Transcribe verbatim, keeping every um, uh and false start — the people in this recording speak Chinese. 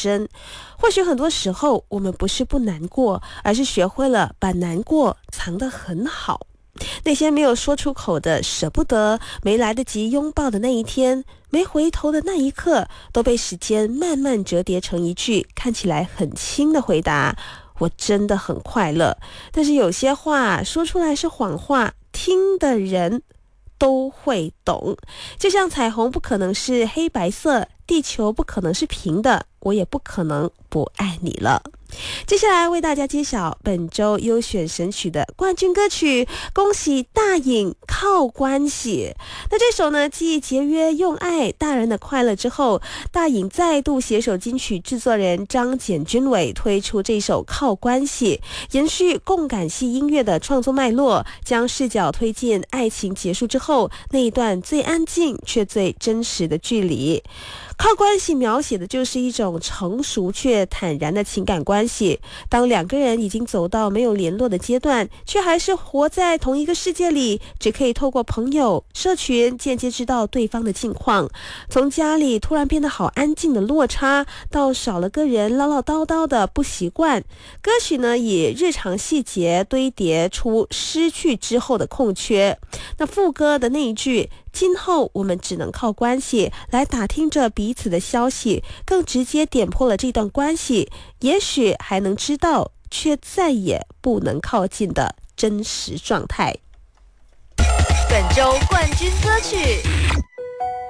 真。或许很多时候我们不是不难过，而是学会了把难过藏得很好。那些没有说出口的舍不得，没来得及拥抱的那一天，没回头的那一刻，都被时间慢慢折叠成一句看起来很轻的回答：我真的很快乐。但是有些话说出来是谎话，听的人都会懂。就像彩虹不可能是黑白色，地球不可能是平的，我也不可能不爱你了。接下来为大家揭晓本周优选神曲的冠军歌曲，恭喜大颖靠关系。那这首呢，继节约用爱大人的快乐之后，大颖再度携手金曲制作人张简君伟推出这首靠关系，延续共感系音乐的创作脉络，将视角推进爱情结束之后那一段最安静却最真实的距离。靠关系描写的就是一种成熟却坦然的情感关系，当两个人已经走到没有联络的阶段，却还是活在同一个世界里，只可以透过朋友社群间接知道对方的近况。从家里突然变得好安静的落差，到少了个人唠唠叨叨的不习惯，歌曲呢以日常细节堆叠出失去之后的空缺。那副歌的那一句今后我们只能靠关系来打听着彼此的消息，更直接点破了这段关系也许还能知道却再也不能靠近的真实状态。 本周冠军歌曲